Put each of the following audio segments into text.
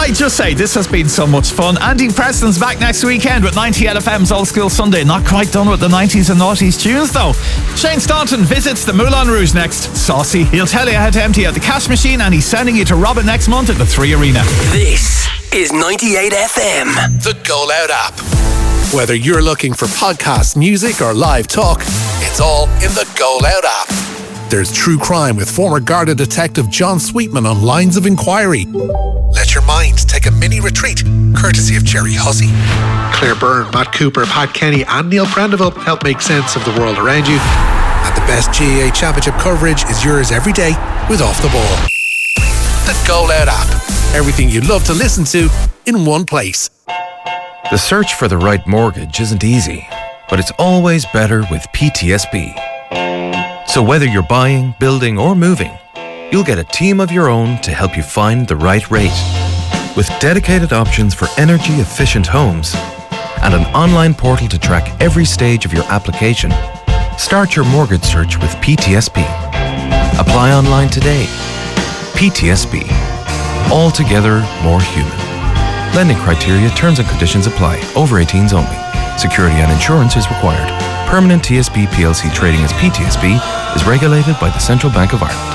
I just say, this has been so much fun. Andy Preston's back next weekend with 98 FM's Old School Sunday. Not quite done with the 90s and noughties tunes though. Shane Staunton visits the Moulin Rouge next. Saucy. He'll tell you how to empty out the cash machine, and he's sending you to Robin next month at the 3 Arena. This is 98 FM. The Go Loud app. Whether you're looking for podcast, music or live talk, it's all in the Go Loud app. There's true crime with former Garda detective John Sweetman on Lines of Inquiry. Let your mind take a mini retreat, courtesy of Jerry Hussey. Claire Byrne, Matt Cooper, Pat Kenny and Neil Prendeville help make sense of the world around you. And the best GAA Championship coverage is yours every day with Off the Ball. The Go Loud app. Everything you'd love to listen to in one place. The search for the right mortgage isn't easy, but it's always better with PTSB. So whether you're buying, building or moving, you'll get a team of your own to help you find the right rate. With dedicated options for energy-efficient homes and an online portal to track every stage of your application, start your mortgage search with PTSB. Apply online today. PTSB. Altogether more human. Lending criteria, terms and conditions apply. Over 18s only. Security and insurance is required. Permanent TSB PLC trading as PTSB is regulated by the Central Bank of Ireland.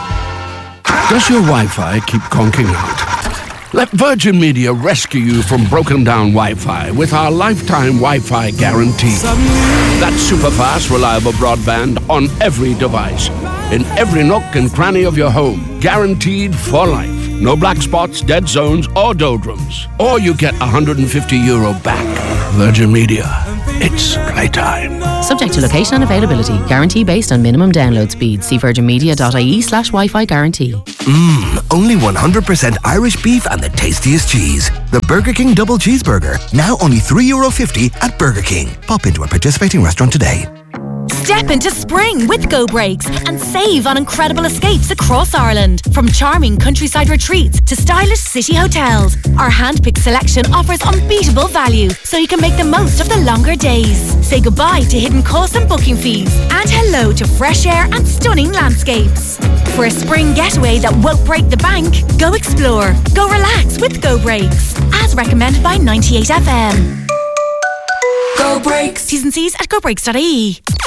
Does your Wi-Fi keep conking out? Let Virgin Media rescue you from broken down Wi-Fi with our lifetime Wi-Fi guarantee. That's super fast, reliable broadband on every device, in every nook and cranny of your home, guaranteed for life. No black spots, dead zones or doldrums. Or you get €150 back. Virgin Media. It's playtime. Subject to location and availability. Guarantee based on minimum download speed. See virginmedia.ie/Wi-Fi guarantee. Only 100% Irish beef and the tastiest cheese. The Burger King Double Cheeseburger. Now only €3.50 at Burger King. Pop into a participating restaurant today. Step into spring with Go Breaks and save on incredible escapes across Ireland. From charming countryside retreats to stylish city hotels, our hand-picked selection offers unbeatable value so you can make the most of the longer days. Say goodbye to hidden costs and booking fees and hello to fresh air and stunning landscapes. For a spring getaway that won't break the bank, go explore, go relax with Go Breaks. As recommended by 98 FM. Go Breaks. T's and C's at gobreaks.ie.